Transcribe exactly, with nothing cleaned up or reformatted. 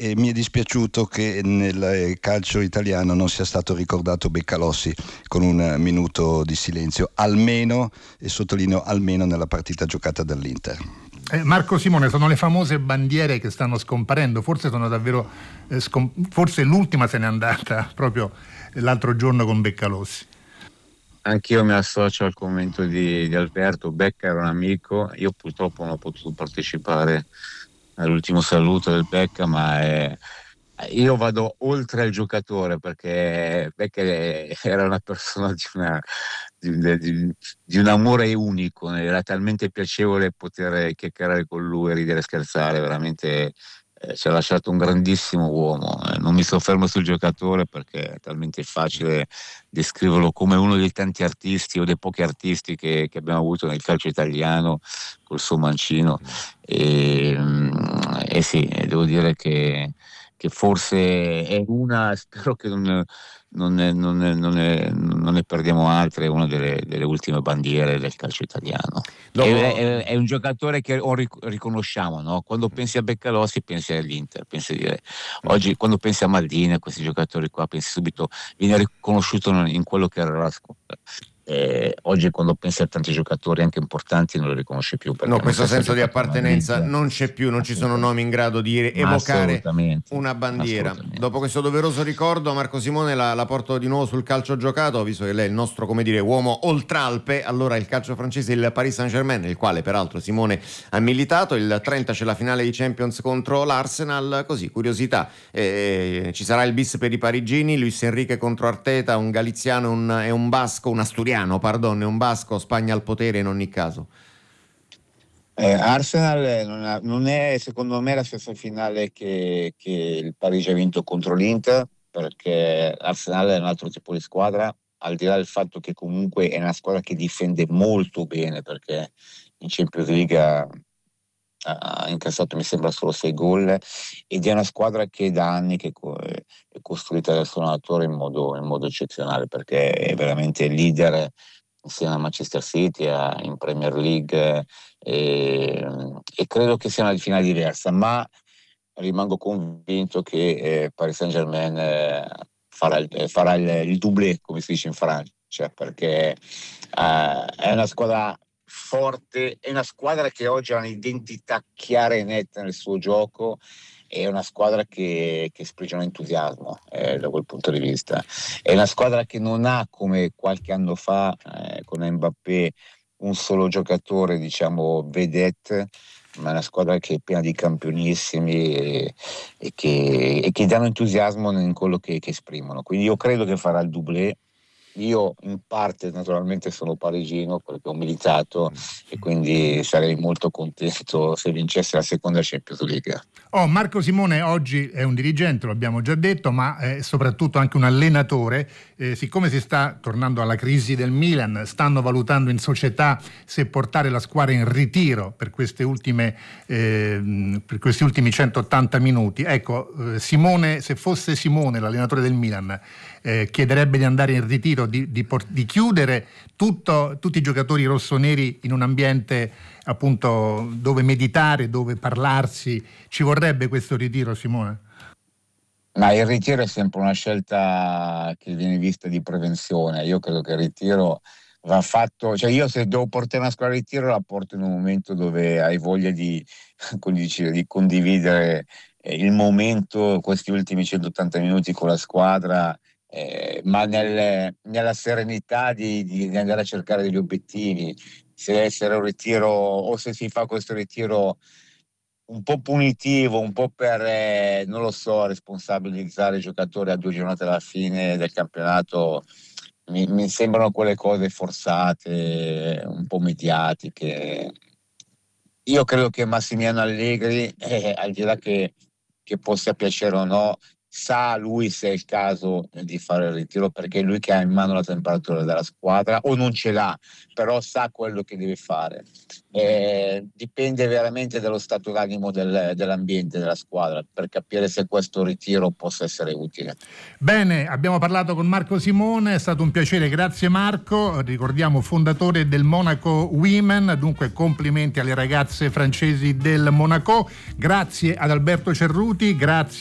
e mi è dispiaciuto che nel calcio italiano non sia stato ricordato Beccalossi con un minuto di silenzio, almeno, e sottolineo almeno, nella partita giocata dall'Inter. Eh, Marco Simone, sono le famose bandiere che stanno scomparendo, forse sono davvero eh, scom- forse l'ultima se n'è andata proprio l'altro giorno con Beccalossi. Anch'io mi associo al commento di, di Alberto. Becca era un amico, io purtroppo non ho potuto partecipare all'ultimo saluto del Becca, ma è, io vado oltre al giocatore, perché Becca era una persona di, una, di, di, di un amore unico, era talmente piacevole poter chiacchierare con lui, ridere e scherzare, veramente eh, ci ha lasciato un grandissimo uomo. Eh, non mi soffermo sul giocatore perché è talmente facile descriverlo come uno dei tanti artisti o dei pochi artisti che, che abbiamo avuto nel calcio italiano col suo mancino, e, e sì, devo dire che che forse è una, spero che non, non, ne, non, ne, non, ne, non ne perdiamo altre, è una delle, delle ultime bandiere del calcio italiano. Dopo... È, è, è un giocatore che riconosciamo, no? Quando pensi a Beccalossi pensi all'Inter, pensi a dire. Oggi quando pensi a Maldini, a questi giocatori qua, pensi subito, viene riconosciuto in quello che era la squadra. Eh, oggi quando pensi a tanti giocatori anche importanti non lo riconosci più, no, questo senso di appartenenza non c'è più, non ci sono nomi in grado di evocare una bandiera. Dopo questo doveroso ricordo, Marco Simone, la, la porto di nuovo sul calcio giocato, visto che lei è il nostro, come dire, uomo oltralpe. Allora il calcio francese, il Paris Saint-Germain, il quale peraltro Simone ha militato, il trenta c'è la finale di Champions contro l'Arsenal. Così, curiosità, eh, ci sarà il bis per i parigini, Luis Enrique contro Arteta, un galiziano un, e un basco, un asturiano pardon, è un basco, Spagna al potere in ogni caso. Eh, Arsenal non, ha, non è secondo me la stessa finale che, che il Parigi ha vinto contro l'Inter, perché Arsenal è un altro tipo di squadra, al di là del fatto che comunque è una squadra che difende molto bene, perché in Champions League ha, ha incassato mi sembra solo sei gol, ed è una squadra che da anni che è costruita dal suo allenatore in modo, in modo eccezionale, perché è veramente leader insieme a Manchester City a, in Premier League, e, e credo che sia una finale diversa, ma rimango convinto che eh, Paris Saint-Germain eh, farà, il, farà il, il doublé, come si dice in Francia, perché eh, è una squadra forte, è una squadra che oggi ha un'identità chiara e netta nel suo gioco, è una squadra che, che sprigiona entusiasmo eh, da quel punto di vista, è una squadra che non ha, come qualche anno fa eh, con Mbappé, un solo giocatore diciamo vedette, ma è una squadra che è piena di campionissimi e, e, che, e che danno entusiasmo in quello che, che esprimono, quindi io credo che farà il doublé. Io in parte naturalmente sono parigino perché ho militato e quindi sarei molto contento se vincesse la seconda Champions League. Oh, Marco Simone oggi è un dirigente, lo abbiamo già detto, ma è soprattutto anche un allenatore. Eh, siccome si sta tornando alla crisi del Milan, stanno valutando in società se portare la squadra in ritiro per queste ultime eh, per questi ultimi centottanta minuti. Ecco, eh, Simone, se fosse Simone l'allenatore del Milan, eh, chiederebbe di andare in ritiro, Di, di, di chiudere tutto, tutti i giocatori rossoneri in un ambiente appunto dove meditare, dove parlarsi. Ci vorrebbe questo ritiro, Simone? Ma il ritiro è sempre una scelta che viene vista di prevenzione. Io credo che il ritiro va fatto, cioè io se devo portare una squadra al ritiro la porto in un momento dove hai voglia di, di condividere il momento, questi ultimi centottanta minuti con la squadra. Eh, ma nel, nella serenità di, di andare a cercare degli obiettivi. Se deve essere un ritiro o se si fa questo ritiro un po' punitivo, un po' per eh, non lo so, responsabilizzare i giocatori a due giornate alla fine del campionato, mi, mi sembrano quelle cose forzate, un po' mediatiche. Io credo che Massimiliano Allegri, eh, al di là che, che possa piacere o no, sa lui se è il caso di fare il ritiro, perché è lui che ha in mano la temperatura della squadra, o non ce l'ha, però sa quello che deve fare. Eh, dipende veramente dallo stato d'animo del, dell'ambiente della squadra per capire se questo ritiro possa essere utile. Bene, abbiamo parlato con Marco Simone, è stato un piacere, grazie Marco. Ricordiamo fondatore del Monaco Women, dunque complimenti alle ragazze francesi del Monaco. Grazie ad Alberto Cerruti, grazie